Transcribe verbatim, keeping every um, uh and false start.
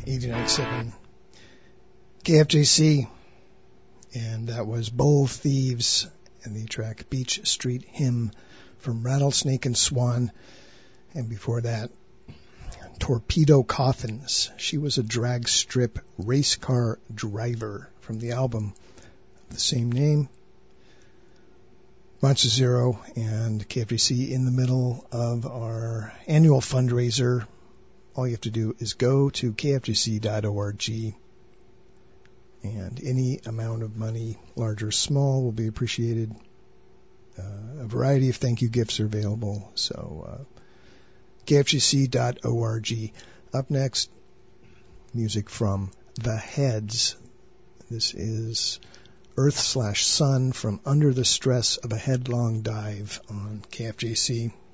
eighty-nine point seven K F J C, and that was Bull Thieves and the track Beach Street Hymn from Rattlesnake and Swan. And before that, Torpedo Coffins. She was a drag strip race car driver from the album of the same name. Monster Zero and K F J C in the middle of our annual fundraiser. All you have to do is go to K F J C dot org, and any amount of money, large or small, will be appreciated. Uh, a variety of thank you gifts are available. So uh, K F J C dot org. Up next, music from The Heads. This is Earth slash Sun from Under the Stress of a Headlong Dive on K F J C.